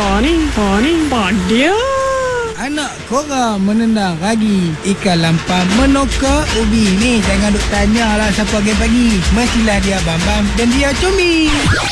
Paning Padia. Anak korang menendang ragi, ikan lampam menokak ubi. Ni jangan duk tanyalah siapa pagi-pagi. Mestilah dia Bambam dan dia Combi.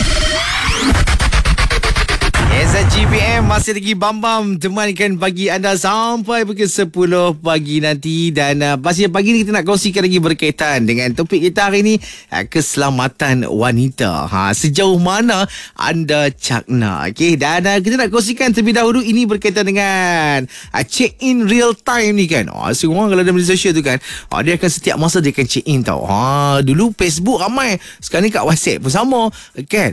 GPM masih lagi Bambam temankan pagi anda sampai pukul 10 pagi nanti. Dan pagi ni kita nak kongsikan lagi berkaitan dengan topik kita hari ni, keselamatan wanita. Sejauh mana anda cakna? Okey, dan kita nak kongsikan terlebih dahulu ini berkaitan dengan check in real time ni kan. Semua orang kalau ada media sosial tu kan, dia akan setiap masa dia akan check in tau. Dulu Facebook ramai, sekarang ni kat WhatsApp pun sama kan.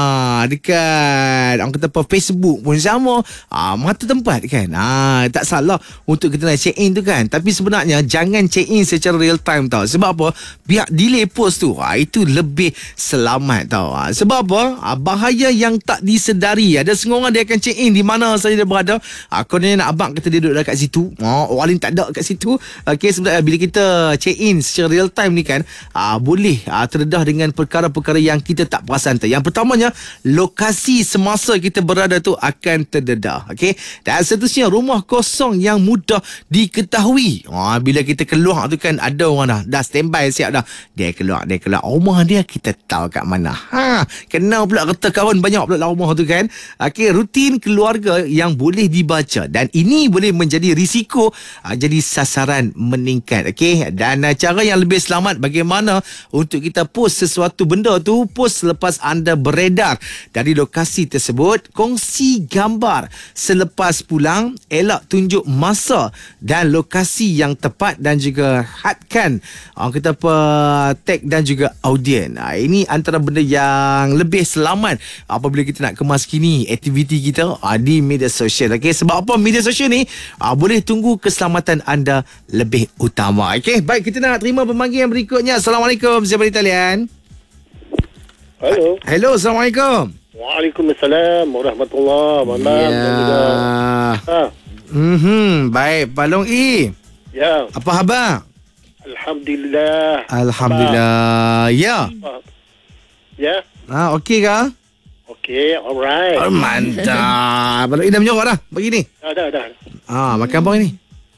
Dekat orang kata apa, Facebook pun sama. Mata tempat kan. Tak salah untuk kita nak check in tu kan. Tapi sebenarnya jangan check in secara real time tau. Sebab apa? Biar delay post tu, itu lebih selamat tau. Sebab apa? Bahaya yang tak disedari. Ada setengah orang dia akan check in di mana saja dia berada. Kononnya nak abang kata dia duduk dekat situ. Orang lain tak ada kat situ. Okey, sebenarnya bila kita check in secara real time ni kan, boleh terdedah dengan perkara-perkara yang kita tak perasan tau. Yang pertamanya, lokasi semasa kita berada tu akan terdedah. Okey. Dan seterusnya, rumah kosong yang mudah diketahui. Bila kita keluar tu kan, ada orang dah standby siap dah. Dia keluar. Rumah dia kita tahu kat mana. Kenal pula kata kawan banyak pula rumah tu kan. Okey, rutin keluarga yang boleh dibaca. Dan ini boleh menjadi risiko jadi sasaran meningkat. Okey. Dan cara yang lebih selamat bagaimana untuk kita post sesuatu benda tu, post selepas anda beredar dari lokasi tersebut. Kongsi gambar selepas pulang, elak tunjuk masa dan lokasi yang tepat, dan juga hadkan kita apa, tag dan juga audien. Ini antara benda yang lebih selamat apabila kita nak kemaskini aktiviti kita di media sosial. Okey, sebab apa? Media sosial ni boleh tunggu keselamatan anda lebih utama. Okey, baik, kita nak terima pemanggil yang berikutnya. Assalamualaikum, siapa di talian? Hello, Assalamualaikum. Waalaikumsalam warahmatullahi wabarakatuh. Baik, Pak Long E. Ya. Apa khabar? Alhamdulillah. Ya. Ya. Okey ke? Okey, alright. Mantap. Pak Long E dah menyorok dah pagi ni? Dah. Makan apa ni?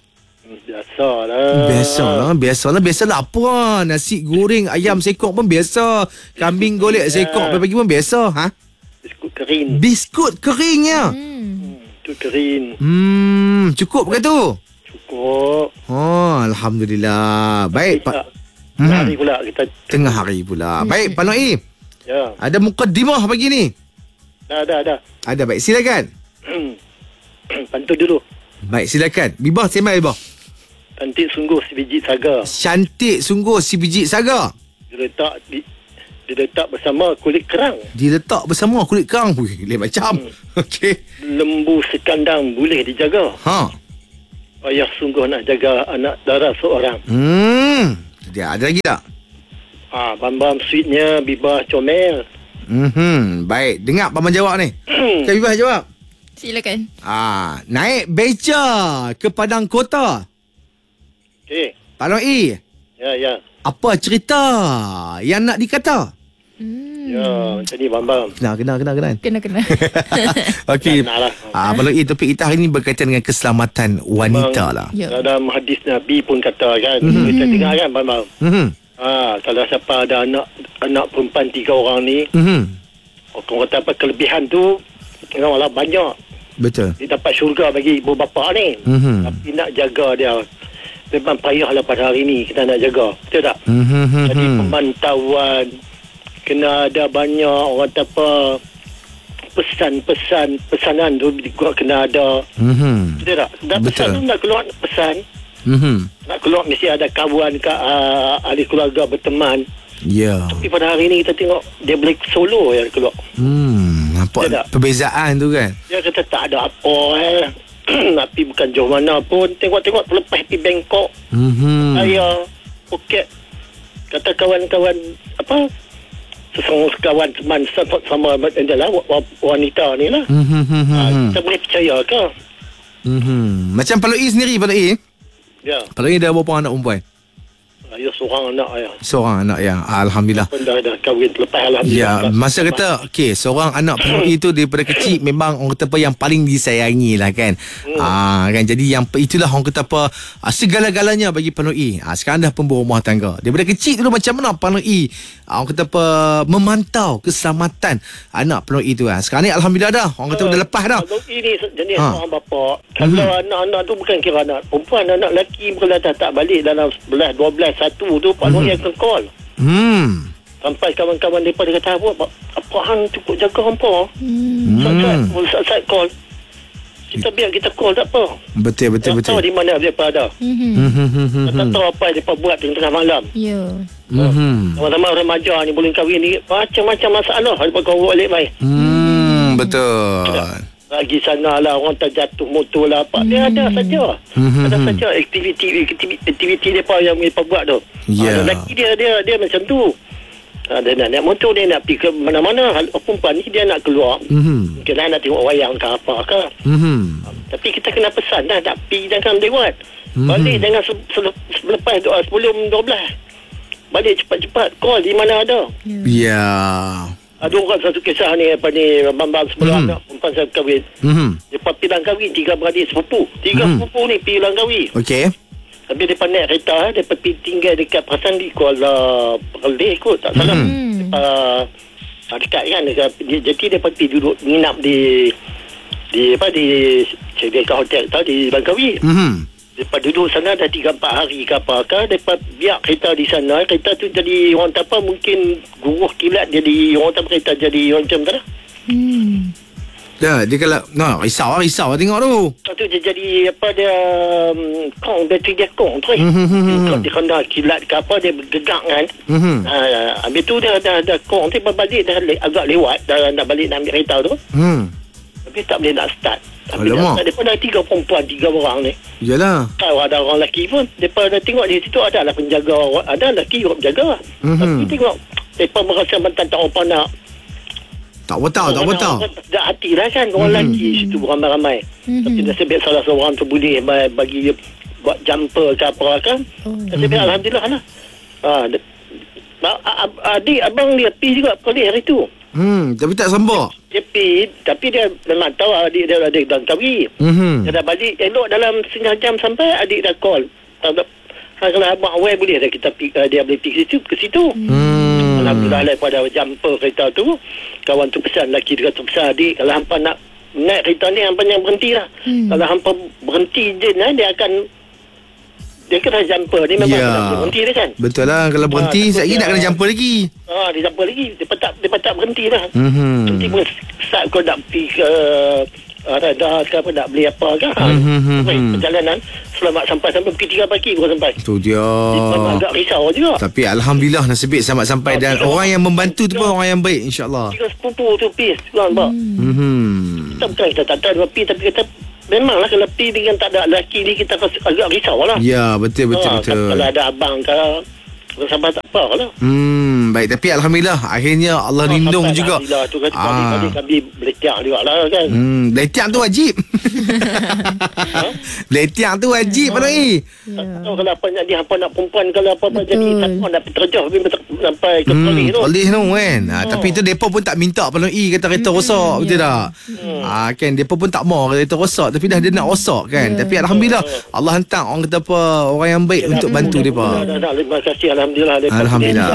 Biasalah apa? Nasi goreng ayam sekok pun biasa. Kambing golek sekok pagi pun biasa. Biskut keringnya. Tu kering. Cukup ke tu? Cukup. Alhamdulillah. Baik, Pak. Tengah hari pula. Baik, Pak Long E. Ya. Ada mukadimah pagi ni? Dah. Ada, baik. Silakan. Pantun dulu. Baik, silakan. Bibah, sembah Bibah. Cantik sungguh si biji saga. Cantik sungguh si biji saga. Diletak bersama kulit kerang. Wih, lain macam. Okey. Lembu sekandang boleh dijaga. Ayah sungguh nak jaga anak dara seorang. Dia ada lagi tak? Bambam sweetnya Bibah comel. Baik, dengar Bambam jawab ni. Kan Bibah jawab. Silakan. Naik beca ke Padang Kota. Okey. Pak Long E. Ya. Apa cerita yang nak dikata? Ya, macam ni Bambam. Kena. Okey. Pak Long E, topik kita hari ni berkaitan dengan keselamatan wanita lah. Dalam hadis Nabi pun kata kan, kita dengar kan Bambam. Kalau siapa ada anak perempuan 3 orang ni, orang kata apa, kelebihan tu malah banyak. Betul. Dia dapat syurga bagi ibu bapa ni. Tapi nak jaga dia memang payahlah pada hari ni kita nak jaga. Betul tak? Jadi pemantauan, kena ada banyak orang kata apa, pesanan tu juga kena ada. Betul tak? Dan pesan tu nak keluar pesan. Nak keluar mesti ada kawan ke ahli keluarga berteman. Ya. Tapi pada hari ni kita tengok dia boleh solo yang keluar. Nampak perbezaan tu kan? Dia kata tak ada apa tapi bukan jauh mana pun. Tengok terlepas pergi Bangkok. Saya Phuket. Kata kawan-kawan apa, sekawan teman sama adalah wanita ni lah. Kita boleh percaya ke? Macam Pak Long E sendiri, Pak Long E. Ya. Pak Long E dah berapa anak perempuan? Saya seorang anak ya. Seorang anak ya. Alhamdulillah. Dah kahwin lepas Ya, alhamdulillah. masa kata seorang anak penuhi itu daripada kecil memang orang kata apa yang paling disayangi lah kan. Kan jadi yang itulah orang kata apa segala-galanya bagi penuhi. Sekarang dah pun berumah tangga. Daripada kecil dulu macam mana penuhi orang kata apa memantau keselamatan anak penuhi itu Sekarang ni alhamdulillah dah. Orang kata dah lepas dah. Kalau ini jenis orang bapa. Kalau anak-anak tu bukan kira anak perempuan, anak lelaki kalau tak balik dalam 11, 12, 1 tu Pak Nur yang call. Sampai kawan-kawan daripada kata apa hang cukup jaga hampa. Saat call. Kita biar kita call tak apa. Betul. Tak tahu di mana mereka ada. Tak tahu apa mereka buat tengah malam. Ya. Sama-sama remaja ni boleh kahwin ni macam-macam masalah. Mereka kau balik baik. Betul. Lagi sana lah orang terjatuh motor lah apa. Dia ada saja. Ada saja aktiviti mereka yang mereka buat tu. Lelaki dia macam tu. Dia nak naik motor, dia nak pergi ke mana-mana. Perempuan ni dia nak keluar. Mungkin nak tengok wayang ke apa ke. Tapi kita kena pesan dah. Tak pergi jangan lewat. Balik jangan selepas sebelum 12. Balik cepat-cepat. Call di mana ada. Ya. Ada orang satu kisah ni apa ni bambang sebelah anak perempuan saya kahwin. Dia pilang kahwin 3 beradik sepupu. 3 sepupu ni pilang kahwin. Okey. Tapi dia naik kereta, dia pergi tinggal dekat Perasan di Kuala Perlis kot, tak salah. Dekat kan, jadi dia pergi duduk nginap di Cedeka Hotel tau, di Langkawi. Lepas duduk sana dah 3-4 hari ke apa ke, lepas biar kereta di sana, kereta tu jadi orang tak apa, mungkin guruh kilat jadi orang tak kereta jadi orang macam tu lah. Dia kalau risau tengok tu. Lepas tu dia jadi apa dia kong, bateri dia kong tu. Dia kena kilat ke apa, dia gegak kan. Habis tu dia dah kong tu, balik dah agak lewat, dah nak balik nak ambil kereta tu. Tapi tak boleh nak start. Tapi daripada 3 perempuan 3 orang ni. Yalah. Tahu ada orang lelaki pun. Daripada tengok di situ adalah penjaga. Ada lelaki yang berjaga. Tapi tengok mereka merasa macam tak apa nak. Tak betul. Tak hati lah kan. Orang lelaki situ ramai-ramai. Tapi nasib salah seorang tu boleh bagi buat jumper ke apa kan. Nasib alhamdulillah lah. Adik abang dia pergi juga kolej hari tu. Tapi tak sembok. Dia pergi, tapi dia memang tahu adik dia ada dalam kahwin. Dia dah balik elok dalam setengah jam sampai adik dah call. Kalau abang awal boleh dah kita dia boleh pergi ke situ. Alhamdulillah pada jumper kereta tu, kawan tu pesan lelaki dia kata pesan adik, kalau hampa nak naik kereta ni hampa jangan berhenti lah. Kalau hampa berhenti je dia akan dia kena jumper. Dia memang kena berhenti dia kan. Betul lah. Kalau berhenti sekejap lagi nak kena jumper lagi. Dia jumper lagi. Dia tak berhenti lah. Nanti pun saat kau nak pergi ke radar ke apa, nak beli apa ke. Perjalanan selamat sampai pukul 3 pagi baru sampai. Tu dia. Memang agak risau juga. Tapi alhamdulillah nasib baik selamat sampai. Dan orang yang membantu tu pun orang yang baik, insyaAllah. 3 sepupu tu pergi nampak. Kita bukan kita tak tahu pergi, tapi kita memanglah kalau pergi dengan tak ada lelaki ni kita agak risau lah. Ya, betul. Kalau ada abang ke sampai tak apa lah. Baik, tapi alhamdulillah akhirnya Allah lindung juga. Alhamdulillah tu kata kami beletiak juga lah kan. Beletiak tu wajib. Beletiak tu wajib Pak Noi. Tahu kalau apa nak perempuan, kalau apa jadi tak nak terjah sampai ke polis tu. Polis tu kan. Tapi tu depa pun tak minta Pak Noi kata kereta rosak, betul tak? Kan depa pun tak mau kereta rosak, tapi dah dia nak rosak kan. Tapi alhamdulillah Allah hantar orang kata apa orang yang baik untuk bantu depa. Terima kasih alhamdulillah. Alhamdulillah.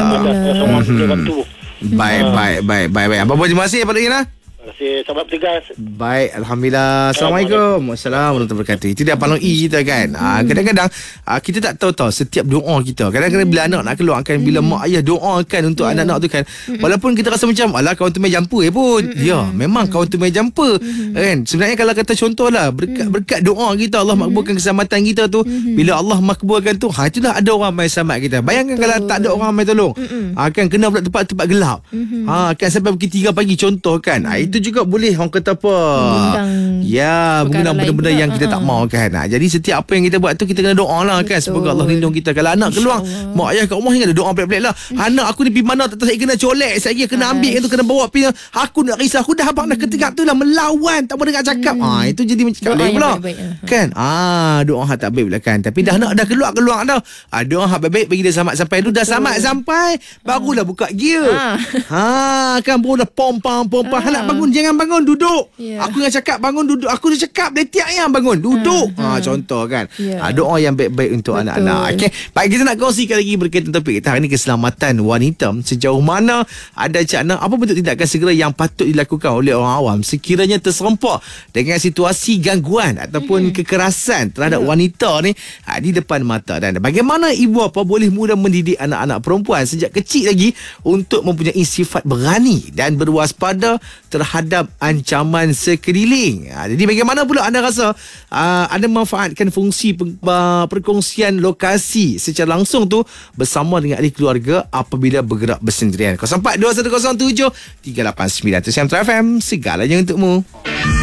Baik. Apa-apa terima kasih Pak Noi lah. Terima kasih, selamat bertugas. Baik, alhamdulillah. Assalamualaikum. Assalamualaikum warahmatullahi wabarakatuh. Itu dia Pak Noi kita kan. Kadang-kadang kita tak tahu setiap doa kita. Kadang-kadang bila anak nak keluarkan, bila mak ayah doakan untuk anak-anak tu kan. Walaupun kita rasa macam alah kawan tu main jumper pun. Ya, memang kawan tu main jumper kan. Sebenarnya kalau kata contohlah berkat doa kita Allah makbulkan keselamatan kita tu. Bila Allah makbulkan tu, itulah ada orang main selamat kita. Bayangkan kalau tak ada orang main tolong. Kan kena pula tempat gelap. Kan sampai pukul 3 pagi contoh kan. itu juga boleh orang kata apa? Mengundang benda-benda yang kita tak mau kan. Jadi setiap apa yang kita buat tu kita kena doa lah kan. Semoga Allah lindung kita. Kalau anak keluar, mak ayah kat rumah ada doa pelik-pelik lah. Anak aku ni pergi mana tak tahu, saya kena colek, saya kena ambil tu, kena bawa pergi. Aku nak risau, aku dah abang dah ketika tu lah melawan, tak mau dengar cakap. Itu jadi macam lain pula. Kan? Doa hak tak baik pula kan. Tapi dah nak dah keluar dah. Doa hak baik-baik bagi dia selamat sampai tu. Dah selamat sampai, barulah buka gear. Kan baru dah pom. Nak bangun, jangan bangun, duduk. Aku yang cakap bangun, duduk. Aku dah cakap letiak yang bangun, duduk. Contoh kan. Doa yang baik-baik untuk anak-anak. Okay. Baik, kita nak kongsikan lagi berkaitan topik kita hari ni, keselamatan wanita. Sejauh mana ada cakna apa bentuk tindakan segera yang patut dilakukan oleh orang awam sekiranya terserempak dengan situasi gangguan ataupun kekerasan terhadap wanita ni di depan mata, dan bagaimana ibu bapa boleh mula mendidik anak-anak perempuan sejak kecil lagi untuk mempunyai sifat berani dan berwaspada terhadap ancaman sekeliling. Jadi bagaimana pula anda rasa anda memanfaatkan fungsi perkongsian lokasi secara langsung tu bersama dengan ahli keluarga apabila bergerak bersendirian? 042107 389 FM, segalanya untukmu.